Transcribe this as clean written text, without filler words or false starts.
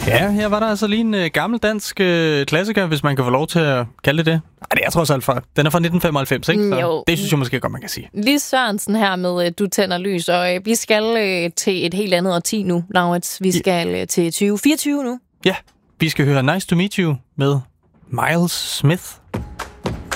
Ja, her var der altså lige en gammel dansk klassiker, hvis man kan få lov til at kalde det. Ej, det er trods alt fra. Den er fra 1995, ikke? Så det synes jeg måske godt, man kan sige. Lis Sørensen her med Du tænder lys, og vi skal til et helt andet årti nu, Laurits. Vi skal til 2024 nu. Ja, vi skal høre Nice to Meet You med Miles Smith.